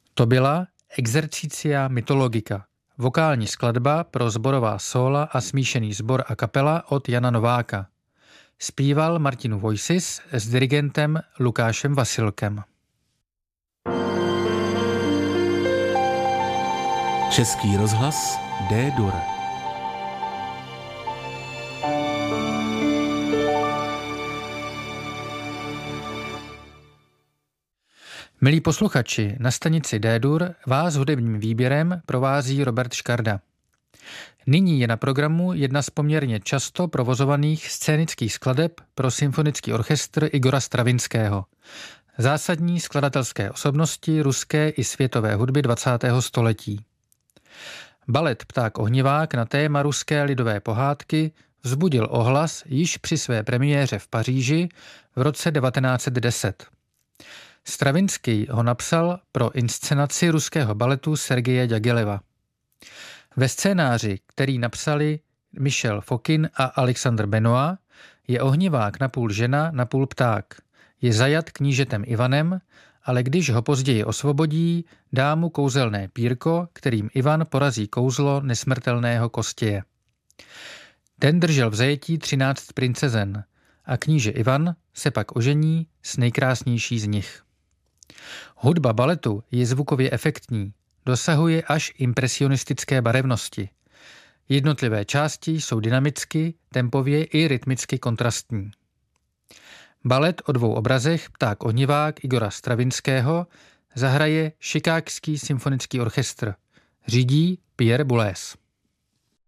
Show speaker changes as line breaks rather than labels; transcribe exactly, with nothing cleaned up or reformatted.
To byla Exercitia mythologica, vokální skladba pro sborová sóla a smíšený sbor a kapela od Jana Nováka. Zpíval Martin Voices s dirigentem Lukášem Vasilkem.
Český rozhlas D-dur.
Milí posluchači, na stanici D-dur vás hudebním výběrem provází Robert Škarda. Nyní je na programu jedna z poměrně často provozovaných scénických skladeb pro symfonický orchestr Igora Stravinského, zásadní skladatelské osobnosti ruské i světové hudby dvacátého století. Balet Pták ohnivák na téma ruské lidové pohádky vzbudil ohlas již při své premiéře v Paříži v roce devatenáct set deset. Stravinský ho napsal pro inscenaci ruského baletu Sergeje Ďagileva. Ve scénáři, který napsali Michel Fokin a Alexandre Benoit, je ohnivák napůl žena, napůl pták. Je zajat knížetem Ivanem, ale když ho později osvobodí, dá mu kouzelné pírko, kterým Ivan porazí kouzlo nesmrtelného Kostěje. Ten držel v zajetí třináct princezen a kníže Ivan se pak ožení s nejkrásnější z nich. Hudba baletu je zvukově efektní, dosahuje až impresionistické barevnosti. Jednotlivé části jsou dynamicky, tempově i rytmicky kontrastní. Balet o dvou obrazech Pták ohnivák Igora Stravinského zahraje Chicagský symfonický orchestr. Řídí Pierre Boulez.